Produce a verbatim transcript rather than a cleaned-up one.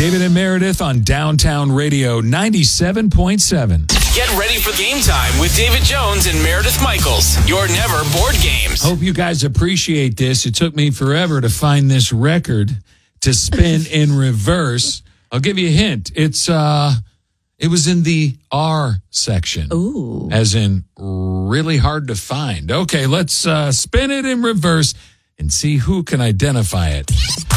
David and Meredith on Downtown Radio ninety-seven point seven. Get ready for game time with David Jones and Meredith Michaels. Your never bored games. Hope you guys appreciate this. It took me forever to find this record to spin in reverse. I'll give you a hint. It's uh, it was in the R section. Ooh. As in really hard to find. Okay, let's uh, spin it in reverse and see who can identify it.